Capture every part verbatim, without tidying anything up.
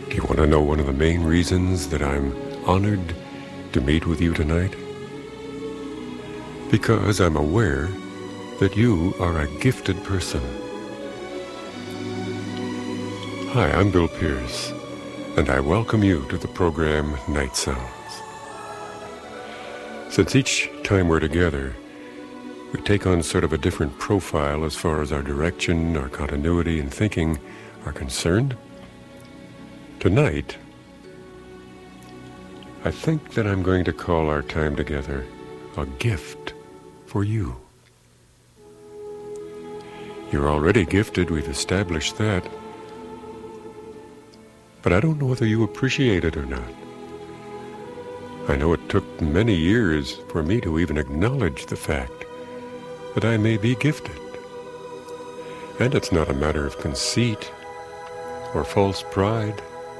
Do you want to know one of the main reasons that I'm honored to meet with you tonight? Because I'm aware that you are a gifted person. Hi, I'm Bill Pierce, and I welcome you to the program Night Sounds. Since each time we're together, we take on sort of a different profile as far as our direction, our continuity, and thinking are concerned. Tonight, I think that I'm going to call our time together a gift for you. You're already gifted, we've established that. But I don't know whether you appreciate it or not. I know it took many years for me to even acknowledge the fact that I may be gifted. And it's not a matter of conceit or false pride,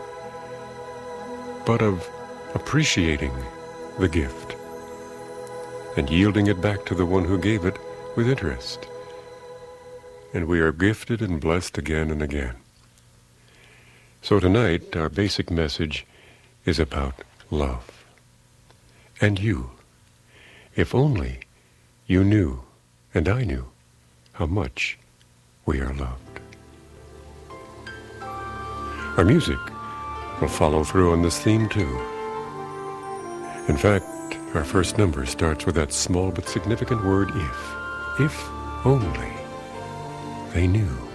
but of appreciating the gift and yielding it back to the one who gave it with interest. And we are gifted and blessed again and again. So tonight, our basic message is about love. And you, if only you knew, and I knew, how much we are loved. Our music will follow through on this theme too. In fact, our first number starts with that small but significant word if. If only they knew.